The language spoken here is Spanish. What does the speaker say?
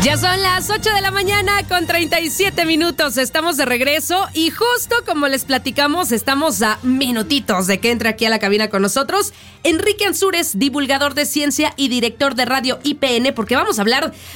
Ya son las 8 de la mañana con 37 minutos. Estamos de regreso y justo como les platicamos, estamos a minutitos de que entre aquí a la cabina con nosotros Enrique Ansúrez, divulgador de ciencia y director de Radio IPN, porque vamos a hablar